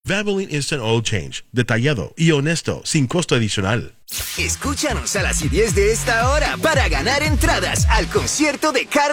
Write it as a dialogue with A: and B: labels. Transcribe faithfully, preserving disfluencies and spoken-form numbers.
A: Valvoline Instant Oil Change. Detallado y honesto, sin costo adicional.
B: Escúchanos a las diez de esta hora para ganar entradas al concierto de Carmen